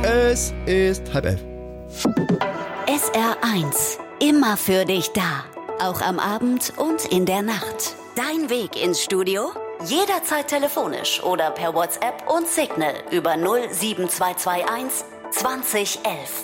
Es ist 10:30. SR1, immer für dich da. Auch am Abend und in der Nacht. Dein Weg ins Studio? Jederzeit telefonisch oder per WhatsApp und Signal über 07221 2011.